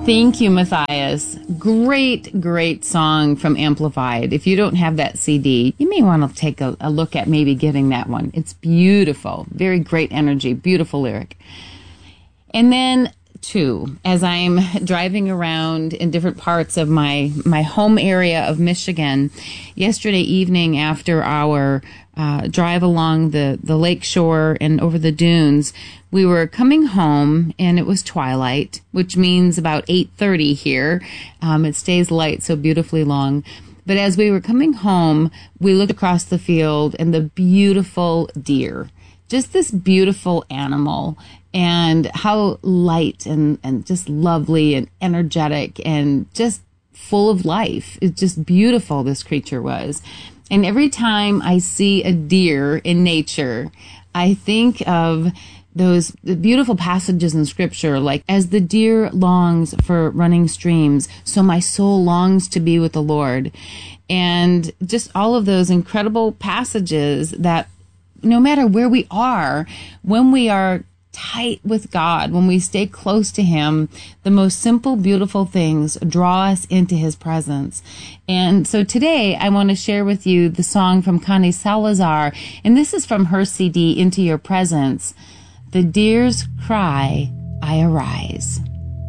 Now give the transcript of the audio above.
Thank you, Matthias. Great, great song from Amplified. If you don't have that CD, you may want to take a look at maybe getting that one. It's beautiful. Very great energy. Beautiful lyric. And then, too, as I'm driving around in different parts of my home area of Michigan, yesterday evening after our drive along the lake shore and over the dunes, we were coming home and it was twilight, which means about 8:30 here. It stays light so beautifully long. But as we were coming home, we looked across the field and the beautiful deer, just this beautiful animal, and how light and just lovely and energetic and just full of life. It's just beautiful, this creature was. And every time I see a deer in nature, I think of those beautiful passages in Scripture, like, as the deer longs for running streams, so my soul longs to be with the Lord. And just all of those incredible passages that no matter where we are, when we are tight with God, when we stay close to Him, the most simple, beautiful things draw us into His presence. And so today I want to share with you the song from Connie Salazar, and this is from her CD, Into Your Presence. The deer's cry, I arise.